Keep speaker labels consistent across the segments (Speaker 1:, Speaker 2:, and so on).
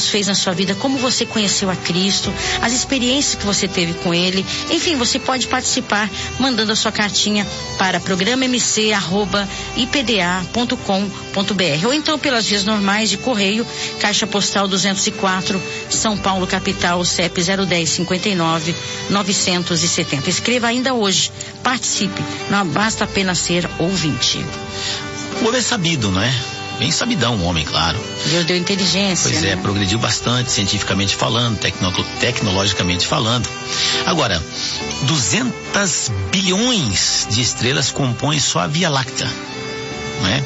Speaker 1: Deus fez na sua vida, como você conheceu a Cristo, as experiências que você teve com Ele. Enfim, você pode participar mandando a sua cartinha para programamc@ipda.com.br ou então pelas vias normais de correio, Caixa Postal 204, São Paulo, capital, CEP 010-59-970. Escreva ainda hoje, participe, não basta apenas ser ouvinte.
Speaker 2: O homem é sabido, não é? Bem sabidão o homem, claro.
Speaker 1: Deus deu inteligência.
Speaker 2: Pois é, progrediu bastante, cientificamente falando, tecnologicamente falando. Agora, 200 bilhões de estrelas compõem só a Via Láctea, não é?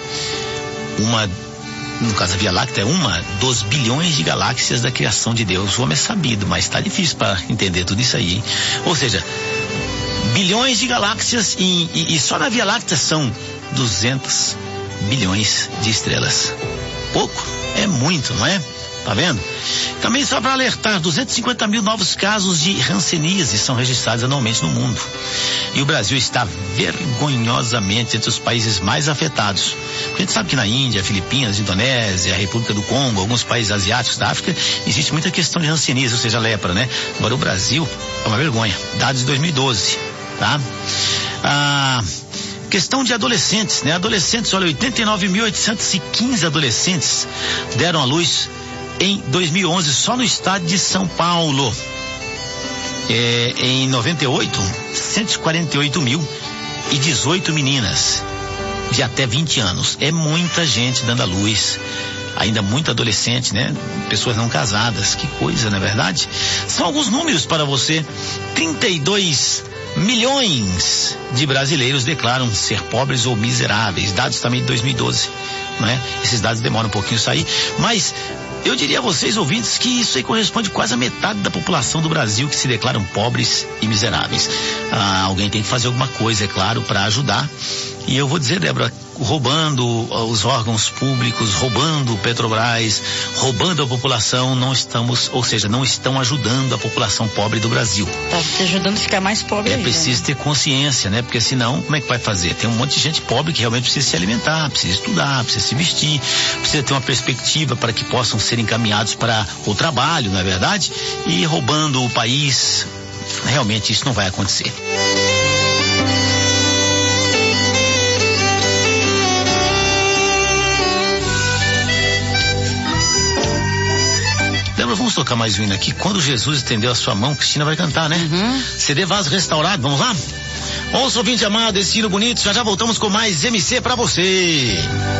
Speaker 2: No caso, a Via Láctea é uma dos bilhões de galáxias da criação de Deus. O homem é sabido, mas está difícil para entender tudo isso aí, hein? Ou seja, bilhões de galáxias e só na Via Láctea são 200 bilhões de estrelas. Pouco? É muito, não é? Tá vendo? Também só para alertar, 250 mil novos casos de hanseníase são registrados anualmente no mundo. E o Brasil está vergonhosamente entre os países mais afetados. Porque a gente sabe que na Índia, Filipinas, Indonésia, a República do Congo, alguns países asiáticos da África, existe muita questão de hanseníase, ou seja, lepra, né? Agora o Brasil é uma vergonha. Dados de 2012, tá? Questão de adolescentes, né? Adolescentes, olha, 89.815 adolescentes deram à luz em 2011, só no estado de São Paulo. Em 98, 148.018 meninas de até 20 anos. É muita gente dando à luz. Ainda muito adolescente, né? Pessoas não casadas. Que coisa, não é verdade? São alguns números para você. 32 milhões de brasileiros declaram ser pobres ou miseráveis. Dados também de 2012, não é? Esses dados demoram um pouquinho a sair, mas eu diria a vocês, ouvintes, que isso aí corresponde quase a metade da população do Brasil que se declaram pobres e miseráveis. Alguém tem que fazer alguma coisa, é claro, para ajudar. E eu vou dizer, Débora, roubando os órgãos públicos, roubando o Petrobras, roubando a população, não estão ajudando a população pobre do Brasil.
Speaker 1: Tá te ajudando a ficar mais pobre.
Speaker 2: É preciso ter consciência, né? Porque senão, como é que vai fazer? Tem um monte de gente pobre que realmente precisa se alimentar, precisa estudar, precisa se vestir, precisa ter uma perspectiva para que possam ser encaminhados para o trabalho, não é verdade? E roubando o país, realmente isso não vai acontecer. Vamos tocar mais um hino aqui. Quando Jesus estendeu a sua mão, Cristina vai cantar, né? CD Vaso Restaurado, vamos lá? Ouça, ouvinte amado, esse hino bonito, já voltamos com mais MC pra você.